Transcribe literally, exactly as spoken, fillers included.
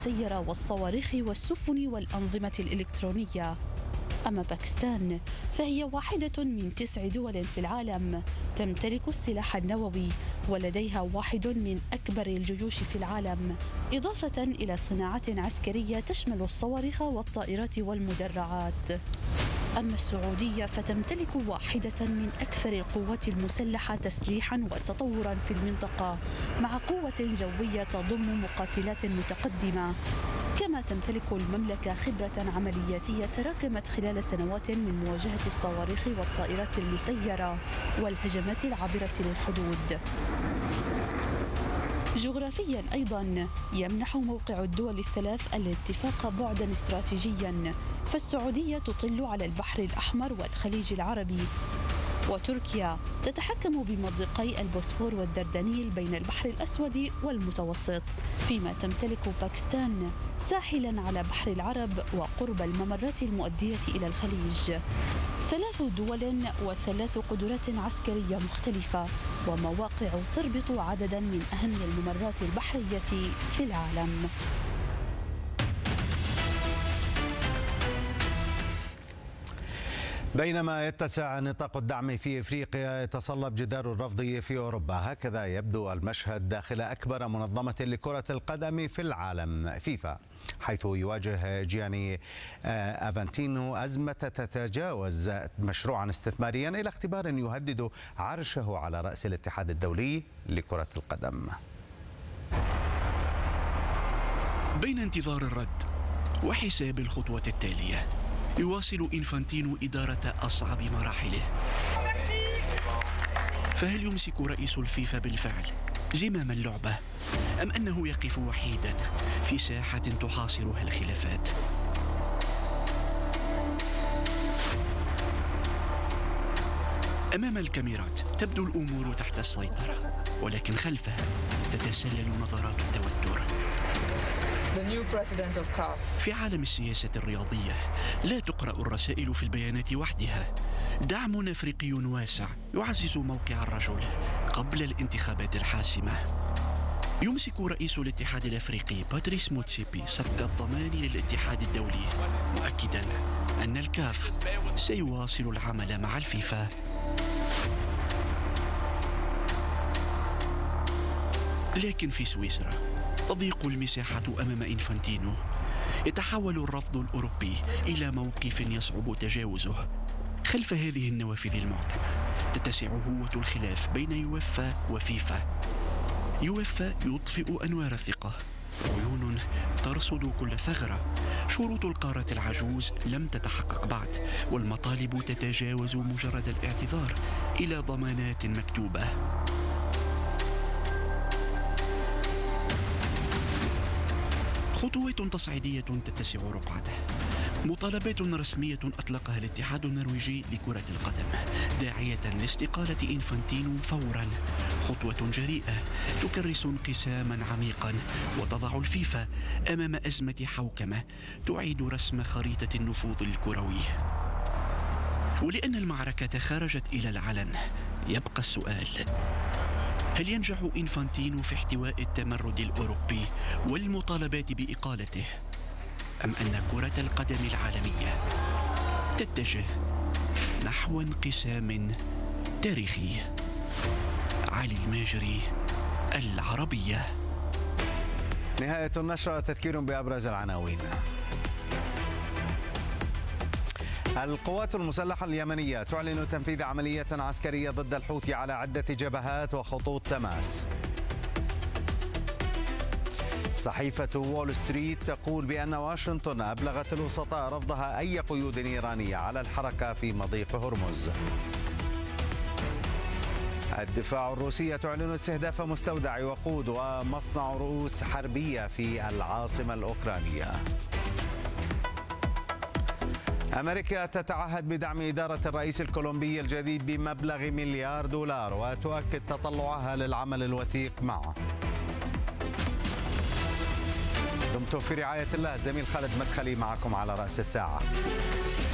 المسيرة والصواريخ والسفن والأنظمة الإلكترونية. أما باكستان فهي واحدة من تسع دول في العالم تمتلك السلاح النووي، ولديها واحد من أكبر الجيوش في العالم، إضافة إلى صناعة عسكرية تشمل الصواريخ والطائرات والمدرعات. أما السعودية فتمتلك واحدة من أكثر القوات المسلحة تسليحا وتطورا في المنطقة، مع قوة جوية تضم مقاتلات متقدمة. كما تمتلك المملكة خبرة عملياتية تراكمت خلال سنوات من مواجهة الصواريخ والطائرات المسيرة والهجمات العابرة للحدود. جغرافيا أيضا يمنح موقع الدول الثلاث الاتفاق بعدا استراتيجيا، فالسعودية تطل على البحر الأحمر والخليج العربي، وتركيا تتحكم بمضيقي البوسفور والدردنيل بين البحر الأسود والمتوسط، فيما تمتلك باكستان ساحلا على بحر العرب وقرب الممرات المؤدية إلى الخليج. ثلاث دول وثلاث قدرات عسكرية مختلفة ومواقع تربط عددا من أهم الممرات البحرية في العالم. بينما يتسع نطاق الدعم في افريقيا يتصلب جدار الرفض في اوروبا، هكذا يبدو المشهد داخل اكبر منظمه لكره القدم في العالم فيفا، حيث يواجه جياني افانتينو ازمه تتجاوز مشروعا استثماريا الى اختبار يهدد عرشه على راس الاتحاد الدولي لكره القدم. بين انتظار الرد وحساب الخطوه التاليه، يواصل إنفانتينو إدارة أصعب مراحله. فهل يمسك رئيس الفيفا بالفعل زمام اللعبة، أم أنه يقف وحيدا في ساحة تحاصرها الخلافات؟ أمام الكاميرات تبدو الأمور تحت السيطرة، ولكن خلفها تتسلل نظرات التوتر. The new president of C A F. في عالم السياسة الرياضية لا تقرأ الرسائل في البيانات وحدها. دعم أفريقي واسع يعزز موقع الرجل قبل الانتخابات الحاسمة. يمسك رئيس الاتحاد الأفريقي باتريس موتسيبي سبق الضمان للاتحاد الدولي، مؤكدا أن الكاف سيواصل العمل مع الفيفا. لكن في سويسرا تضيق المساحة أمام إنفانتينو. يتحول الرفض الأوروبي إلى موقف يصعب تجاوزه. خلف هذه النوافذ المعتمة تتسع هوة الخلاف بين يوفا وفيفا. يوفا يطفئ أنوار الثقة، عيون ترصد كل ثغرة. شروط القارة العجوز لم تتحقق بعد، والمطالب تتجاوز مجرد الاعتذار إلى ضمانات مكتوبة. خطوات تصعيدية تتسع رقعته. مطالبات رسمية أطلقها الاتحاد النرويجي لكرة القدم داعية لاستقالة إنفانتينو فورا. خطوة جريئة تكرس انقساما عميقا وتضع الفيفا أمام أزمة حوكمة تعيد رسم خريطة النفوذ الكروي. ولأن المعركة خرجت إلى العلن، يبقى السؤال: هل ينجح إنفانتينو في احتواء التمرد الأوروبي والمطالبات بإقالته، أم أن كرة القدم العالمية تتجه نحو انقسام تاريخي؟ علي الماجري، العربية. نهاية النشرة، تذكير بأبرز العناوين. القوات المسلحة اليمنية تعلن تنفيذ عملية عسكرية ضد الحوثي على عدة جبهات وخطوط تماس. صحيفة وول ستريت تقول بأن واشنطن أبلغت الوسطاء رفضها أي قيود إيرانية على الحركة في مضيق هرمز. الدفاع الروسي تعلن استهداف مستودع وقود ومصنع رؤوس حربية في العاصمة الأوكرانية. أمريكا تتعهد بدعم إدارة الرئيس الكولومبي الجديد بمبلغ مليار دولار وتؤكد تطلعها للعمل الوثيق معه. دمتم في رعاية الله. الزميل خالد مدخلي معكم على رأس الساعة.